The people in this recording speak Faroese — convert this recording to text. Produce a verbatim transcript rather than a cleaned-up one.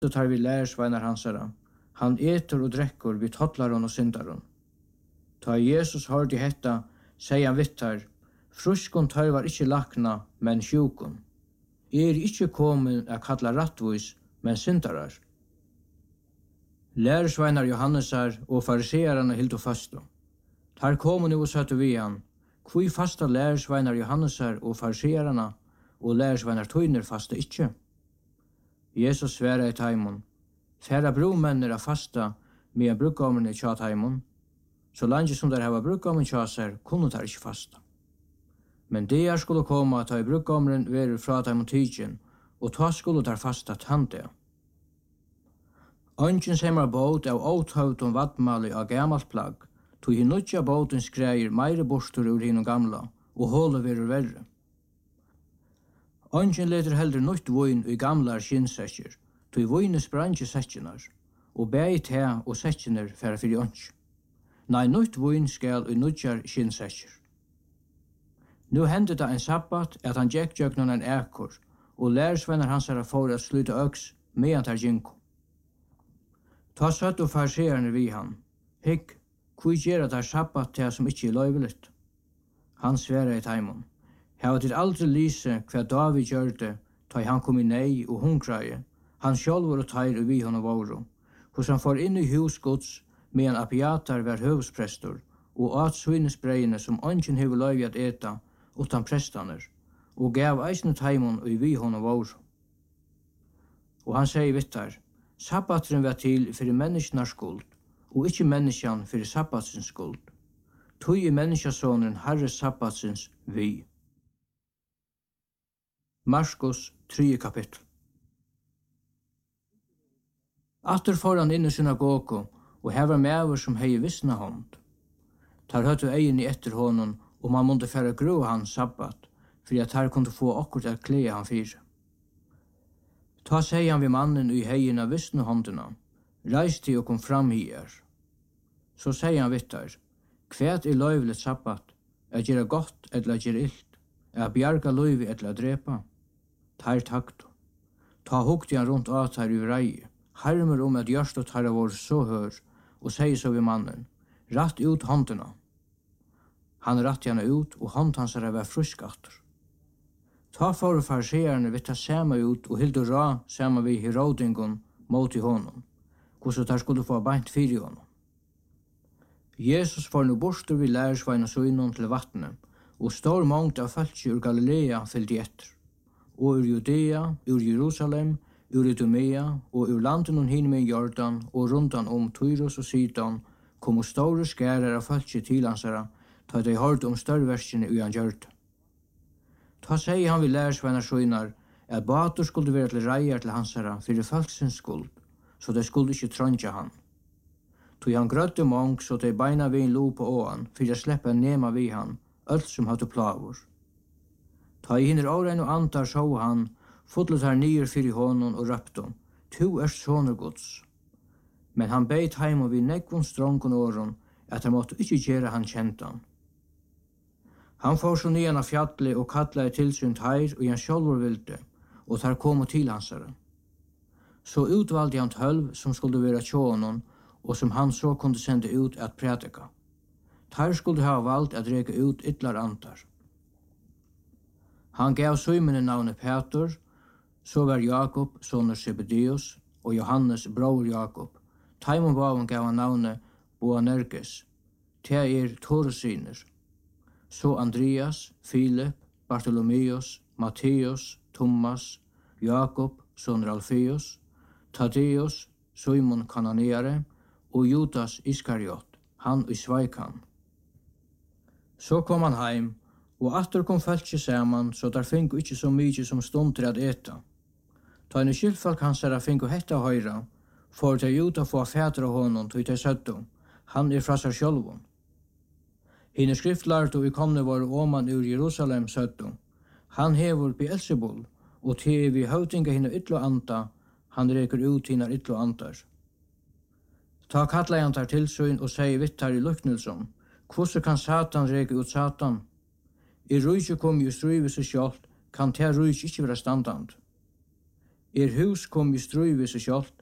Så tar vi lærersveinar hansara. Han eter og drekkur vid tottlaron og syndaron. Ta Jesus hørte hetta, sier han vittar, fruskon tar var ikkje lakna, men sjukon. Er ikkje komin a kalla rattvis, men syndarar. Lærersveinar Johannesar og farisearane hildu fastu. Tar komu nu og satt vi han, kvui fasta lærersveinar Johannesar og farisearana, og lærersveinar tøyner fasta ikkje. Jesus sværa i taimon, færa bromennir a fasta, medan bruggaumene tja taimon, så langt som der hava bruggaumen tja seg, kunne der ikkje fasta. Men det skulle koma ta i bruggaumren verur fra taimon tidjen, og ta skulle der fasta tante. Ønsken semar båt av åthøvdom vattmali av gammalt plagg, tog hi nutja båten skreier meire borstur ur hinnom gamla, og hålet verur verre. Ønsken leter heller nutt voin i gamlar skinnsekker, tog voine sprangje sekkinar, og bæg te og sekkinar færa fyrir ønsk. Nei, nutt voin skal i nutjar skinnsekker. Nu hendte det en sabbat at han gjekk gjøknon en ekor, og lærersvenner hans er for at sluta øks medan tar ginko. Ta søtt og fariseerne vi han. Hikk, kui gjerra der sabbat til som ikkje er løyveligt? Han sværa i taimon. Hava til aldri lyse hva David gjørte, ta han kom i nei og hungraie, han sjálfur og teir og vi hon våru, hos han får inn i husgods, medan Abiatar var høvesprestor, og at svinesbreiene som ongen hever løyvi at eta, utan prestaner, og gav eisne taimon og vi hon våru. Og han sier vittar, sabbatren var til fyrir mennesknar skuld, og ikkje menneskjan fyrir sabbatsins skuld. Tui er menneskjasåneren herre sabbatsins vi. Marskos tredje kapittel. Atter får han inn i synagogo, og her var mever som hei vissna hånd. Tar høttu egin i etter honom, og man måtte færa grå han sabbat, for at her kunne få akkurat at klea han fyre. Ta seg han vid mannen i heien av vissna håndena, reis til og kom fram hier. Så sier han vittar, kvæt er løyvlet sabbat, er gjera godt eller gjera illt, er bjarga løyvi eller drepa. Tar takto. Ta hukti han rundt at her i reie, harmer om at gjørstot her var så hør, og sier så vid mannen, ratt ut håndena. Han ratt henne ut, og hånd hans er var fruskatter. Ta for fariseerne vidt ta sema ut, og hildu ra sema vi herodingon mot i honom, hvordan der skulle få beint fyri honom. Jesus får nu borstur vi lærersveina søgnon til vattnet, og stor mångt av fæltsi ur Galilea fyldi etter, og ur Judea, ur Jerusalem, ur Idumea, og ur landen og hinne med Jordan, og rundan om Tyrus og Sidon, kom store skærer av fæltsi til hansara, ta de hørte om størverskene ui han gjørte. Ta seg han vi lærersveina søgnar, at bator skulle være til reier til hansara fyrir fælksins skuld, så de skulle ikke trondja han. Tog han grøtte mång, så de beina vi en lo på åan, fyrir å sleppa nema vi han, öll som hadde plavur. Ta i hinner årein og antar så han, fotlet her nyer fyrir honom og røpte, tu er soner gods. Men han beit heim og vi nekvun strongon åron, at han måtte ikkje gjere han kjentan. Han får så nyan av fjallet og kallet tilsynt her, og han sjálfur vilde, og tar komo til hansara. Så utvalde han tølv som skulle være tjånon, og som han så kunde sende ut at prædika. Tar skulle ha valgt at reka ut ytlar antar. Han gav Simon navnet Peter, så var Jakob, soner Zebedeus, og Johannes, bror Jakob. Taimon baven gav han navnet Boanerges, te er Torusiner. Så Andreas, Filip, Bartolomeus, Matteus, Thomas, Jakob, soner Alfeus, Tadeus, Simon Kananeare, og Judas Iskariot, han i Sveikan. Så kom han heim, og atter kom fæltsi saman, så der fingu ikkje så mykje som stund til at eta. Ta en skiltfolk hans er fingu hetta høyra, for til Juda få fætra honom til til søttu, han er fra seg sjálvun. Hine skriftlærtu i komne var oman ur Jerusalem søttu, han hevur Beelzebul, og til vi høvdinga hine ytlo anta, han reker ut hina ytlo antar. Ta kalla han tar tilsyn og sier vittar i luknelsom, hvordan kan Satan reke ut Satan? I rujtje kom jo struive seg sjalt, kan ta rujtje ikkje være standand. Er hus kom i strøy við seg sjálvt,